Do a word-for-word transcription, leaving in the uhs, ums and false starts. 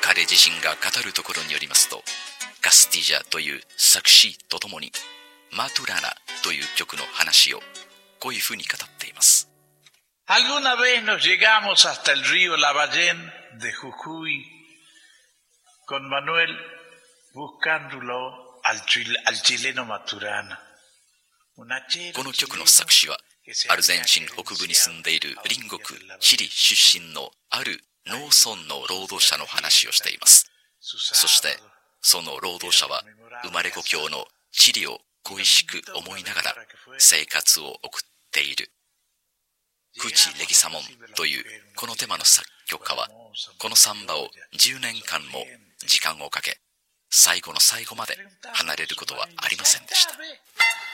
彼自身が語るところによりますと、カスティジャという作詞とともにマトゥラナという曲の話をこういうふうに語っています。 Alguna vez nos llegamos hasta el río Lavallén de Jujuy con Manuel buscándolo al, chil, al chileno Maturana. この曲の作詞はアルゼンチン北部に住んでいる隣国チリ出身のある農村の労働者の話をしています。そしてその労働者は生まれ故郷のチリを恋しく思いながら生活を送っている。クチ・レギサモンというこのテーマの作曲家はこのサンバをじゅうねんかんも時間をかけ最後の最後まで離れることはありませんでした。